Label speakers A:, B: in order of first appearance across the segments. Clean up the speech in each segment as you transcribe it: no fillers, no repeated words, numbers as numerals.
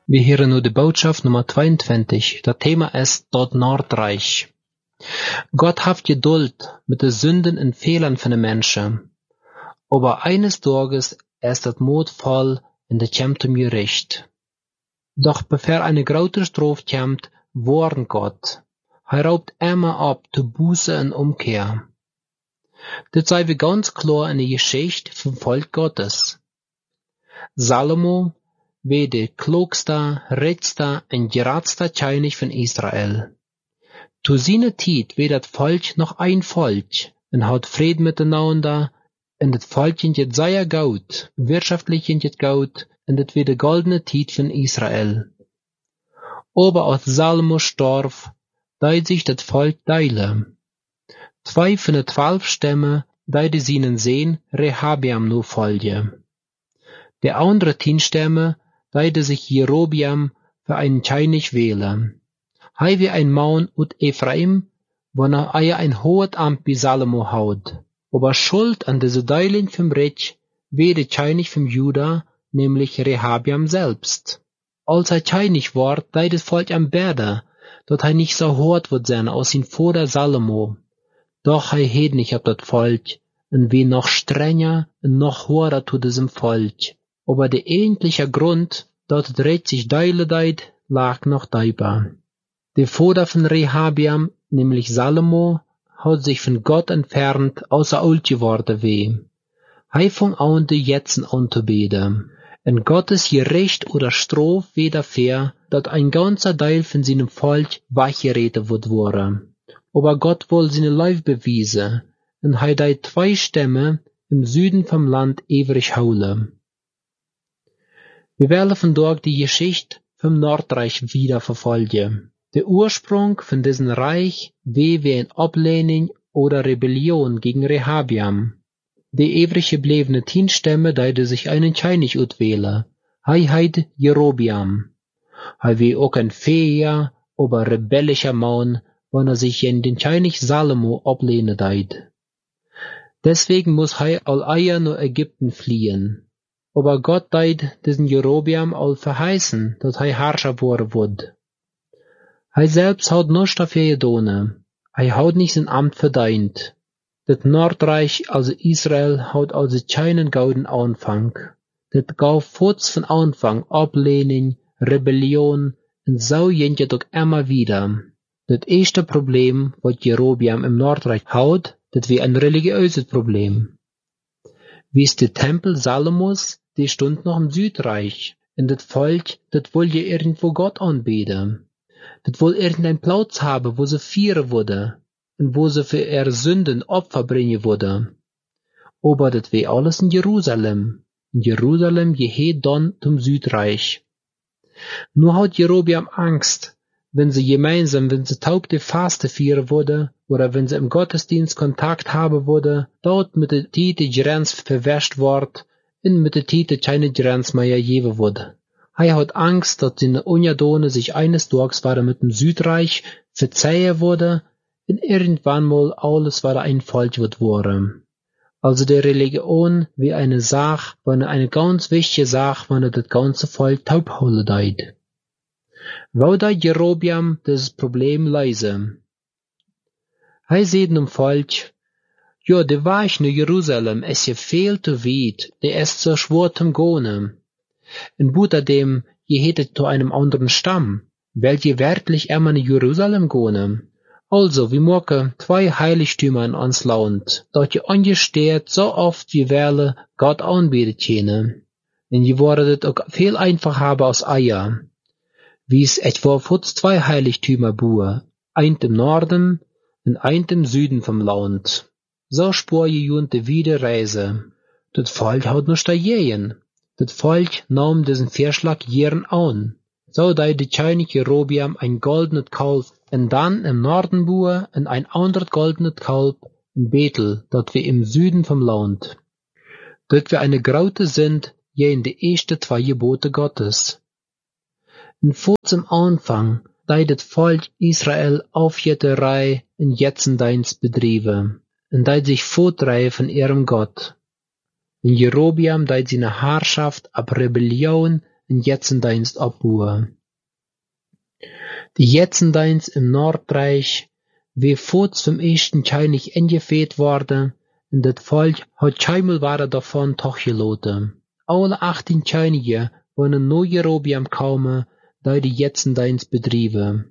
A: Wir hören nu de Boodschap Nummer 22. Dat Thema ist dat Nordreich. Gott hat Geduld mit de Sünden en Fehlern van de Menschen. Aber eines Tages ist dat Mond voll en de komt Gericht. Doch bevor eine grote Strafe kommt, warnt Gott. Hij raubt immer ab zu Buße en Umkehr. Dit zijn we ganz klar in de Geschichte vom Volk Gottes. Salomo war der klugste, rechtste en geradste König von Israel. Zu seiner Zeit war das Volk noch ein Volk und hat Frieden miteinander, und das Volk geht sehr gut, wirtschaftlich geht gut, und das war die goldene Zeit von Israel. Aber als Salomo starb, deed sich das Volk teilen. 2 von den 12 Stämmen deiden seinen Sohn Rehabeam nur folgen. Der andere 10 Stämme deide sich Jerobeam für einen König wählen. Hij wie ein Mann ut Ephraim, wann ein hohes Amt bei Salomo haut. Aber schuld an diese Deilung vom Reich war der König vom Juda, nämlich Rehabeam selbst. Als König war, deid das Volk am Berde, dort nicht so hart wird sein aus ihn Vater Salomo. Doch het nicht ab das Volk, und wie noch strenger und noch harder zu diesem Volk. Aber der eigentliche Grund, dass das Recht sich deile deid, lag noch dabei. Der Vater von Rehabeam, nämlich Salomo, hat sich von Gott entfernt, außer alt geworden weh. Hij fing an, die Jetzen anzubeten. Und Gottes Gericht oder Straf weder fair, dass ein ganzer Teil von seinem Volk weggeredet wurde. Aber Gott will seine Liebe beweisen, und hij deed 2 Stämme im Süden vom Land ewig houden. Wir werden vandaag die Geschichte vom Nordreich wieder verfolgen. Der Ursprung von diesem Reich war wie eine Ablehnung oder Rebellion gegen Rehabeam. Die übrig gebliebenen 10 Stämme deiden sich einen König auswählen. Hij heet Jerobeam. Hij war auch ein fähiger, aber rebellischer Mann, wenn sich in den König Salomo ablehnen deid. Deswegen muss hij al eier nach Ägypten fliehen. Aber Gott deid diesen Jerobeam all verheißen, dass hij Herrscher worden wird. Hij selbst hat nichts dafür getan. Hij hat nicht sein Amt verdient. Das Nordreich, also Israel, hat also keinen guten Anfang. Das gab kurz von Anfang Ablehnung, Rebellion, und so geht es doch immer wieder. Das erste Problem, was Jerobeam im Nordreich hat, das war ein religiöses Problem. Wie ist der Tempel Salomos, der stund noch im Südreich, und das Volk, das wollte irgendwo Gott anbeten. Das wollte irgendeinen Platz haben, wo sie feiern würde, und wo sie für ihre Sünden Opfer bringen würde. Aber das war alles in Jerusalem. In Jerusalem gehört dann zum Südreich. Nur hat Jerobeam Angst, wenn sie taubte Faste feiern würde, oder wenn sie im Gottesdienst Kontakt haben würde, dort mit der Tite Grenz verwäscht wird, und mit der Tite keine Grenz mehr geben würde. Er hat Angst, dass seine Unjadone sich eines Tages mit dem Südreich verzeihen würde, und irgendwann mal alles ein Volk wird worden. Also die Religion wie eine Sache, eine ganz wichtige Sache, wenn das ganze Volk taub holen deid. Wo deid Jerobeam das Problem lösen? Hij sagt dem Volk, ja, der Weg nach Jerusalem ist ja viel zu weit, der ist so schwer zum Gehen. Und außerdem, ihr hättet zu einem anderen Stamm, welche wirklich immer nach Jerusalem gehen. Also, wir machen 2 Heiligtümer in uns Land, dort ihr angesteht so oft wie Welle Gott anbetet können. Und ihr werdet auch viel einfacher haben als Eier. Wie es etwa für 2 Heiligtümer bauen, ein im Norden und ein im Süden vom Land. So spür ihr die Wiederreise. Das Volk hat nicht dagegen. Das Volk nahm diesen Vorschlag gern an. So deid der König Jerobeam ein goldenes Kalb, und dann im Norden bauen und ein anderes goldenes Kalb in Bethel, dort wir im Süden vom Land. Dort wir eine Graute sind, je in die ersten 2 Gebote Gottes. Und vor zum Anfang deid das Volk Israel Aufjetterei und Jetzendienst betrieben, und deid sich fortreihen von ihrem Gott. Und Jerobeam deid seine Herrschaft ab Rebellion een jetsendienst opbouwen. De jetsendienst im Nordreich wie voorts vom eersten König ingeveerd worden, en dat volk had keinmal waren davon toch gelaten. Alle 18 Könige waren naar Jerobeam komen, die de jetsendienst bedrijven.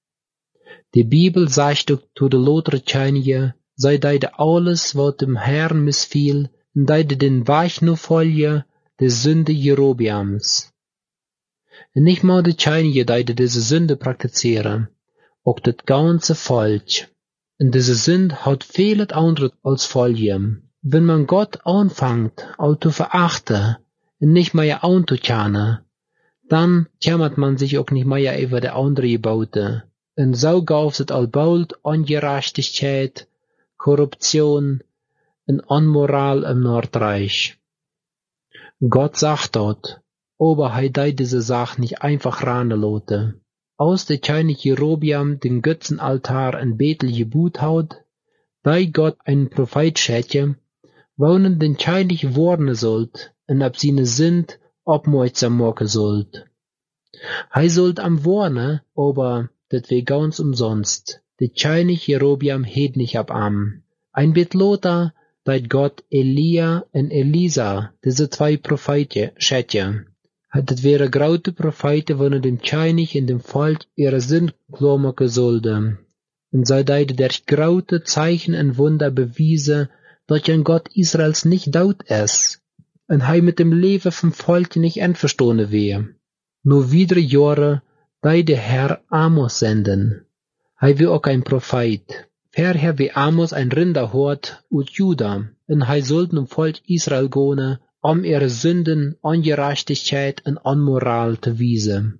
A: De Bibel zegt ook to de latere Könige, zij deden alles wat dem Herrn misviel, en deden den Weg nu volgen, de Sünde Jerobeams. En nicht mal de Könige deden deze Sünde praktizieren, ook het ganze volk. En deze Sünde hat veel het andere als volgen. Wenn man Gott anfängt, al te verachten, en nicht mehr anzukennen, dann kümmert man sich auch nicht mehr über die andere Gebaute. En so gab es albaut Ungerechtigkeit, Korruption en Unmoral im Nordreich. Gott sagt dort, aber er deed diese Sache nicht einfach ranelaten. Als der König Jerobeam den Götzenaltar in Bethel gebaut hat, da Gott einen Prophet schätze, wonen den König warnen sollt en ab seine Sünd aufmerksam machen sollt. Er sollt am warnen, aber dat wär ganz umsonst. Der König Jerobeam het nicht ab am. Ein bit later, dat Gott Elia en Elisa, diese 2 Propheten, schätze. Dat wäre grote Propheten, wanneer dem König en dem Volk ihre Sünd klar machen sollten. Und zij deden der grote Zeichen en Wunder bewiesen, dat ein Gott Israels nicht dood ist. En hij mit dem Leben vom Volk nicht einverstanden wär. Nur wieder Jahre, die der Herr Amos senden. Hij war auch ein Prophet. Vorher wie Amos ein Rinderhort aus Juda, und hij sollte dem Volk Israel gehen, ihre Sünden, Ungerechtigkeit und Unmoral zu wiesen.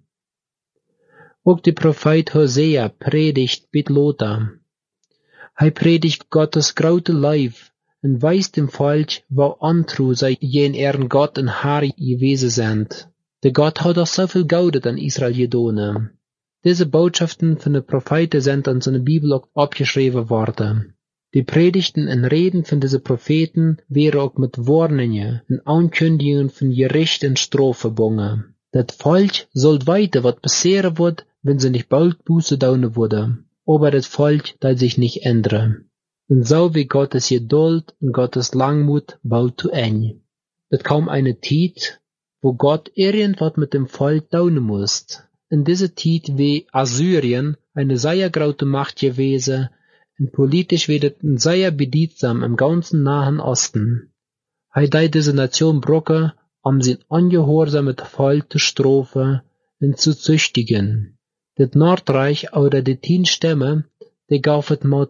A: Auch der Prophet Hosea predigt mit Lothar. Hij predigt Gottes grote Lief und weist dem Volk, wo untrue sei jen ihren Gott und Herr gewesen sind. Der Gott hat doch so viel Gaudet an Israel getan. Diese Botschaften von den Propheten sind in seiner Bibel auch abgeschrieben worden. Die Predigten und Reden von diesen Propheten wären auch mit Warnungen und Ankündigungen von Gericht und Strafe verbunden. Das Volk sollt weiter, was passieren wird, wenn sie nicht bald Buße tun würde. Aber das Volk soll sich nicht ändern. Und so wie Gottes Geduld und Gottes Langmut bald zu Ende. Es kam eine Zeit, wo Gott irgendwas mit dem Volk tun muss. In dieser Zeit wie Assyrien eine sehr große Macht gewesen, und politisch wird es sehr bedeutsam im ganzen Nahen Osten. Er deed diese Nation brauchen, sein ungehorsames Volk zu strafen und zu züchtigen. Das Nordreich oder die 10 Stämme, die gab es mal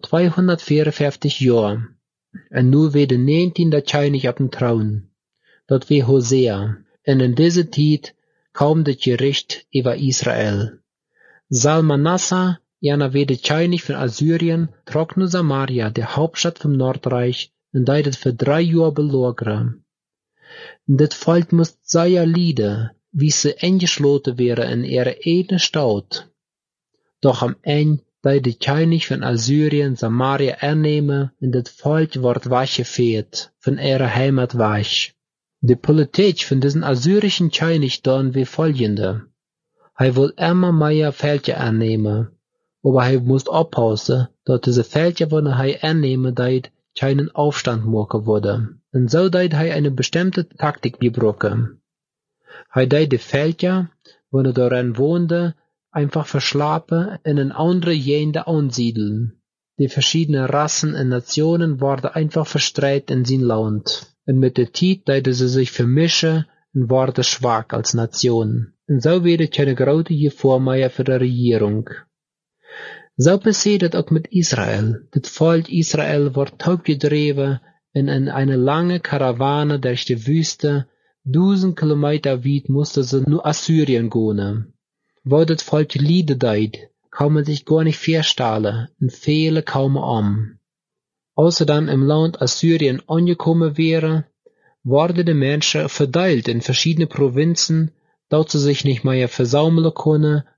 A: 254 Jahre. Und nun wird der 19. König auf dem Thron. Das war Hosea. Und in dieser Zeit kam das Gericht über Israel. Salmanassar, jener war der König von Assyrien, trug nur Samaria, der Hauptstadt vom Nordreich, und deidet für 3 Jahre belagern. Und das Volk muss sehr leiden, wie sie eingeschlossen wäre in ihre eigene Stadt. Doch am Ende deidet der König von Assyrien Samaria annehmen, und das Volk wird weggefegt von ihrer Heimat weg. Die Politik von diesem assyrischen König dann wie folgende. Er will immer mehr Völker annehmen, aber er muss aufpassen, dass diese Völker, die er annehmen deit, keinen Aufstand machen würde. Und so deit er eine bestimmte Taktik gebrauchen. Er deit die Völker, die er darin wohnte, einfach verschlafen und in andere Gegenden ansiedeln. Die verschiedenen Rassen und Nationen wurden einfach verstreut in sein Land. Und mit der Zeit deuten sie sich vermischen und wurden schwach als Nation. Und so wird keine große Gefahr mehr für die Regierung. So passiert es auch mit Israel. Das Volk Israel wird taubgedreven und in eine lange Karawane durch die Wüste, 1000 Kilometer weit musste sie nur Assyrien gehen. Wo das Volk Lieder deit, kann man sich gar nicht vorstellen und viele kamen um. Als sie dann im Land Assyrien angekommen wären, wurden die Menschen verteilt in verschiedene Provinzen, dort sie sich nicht mehr versammeln können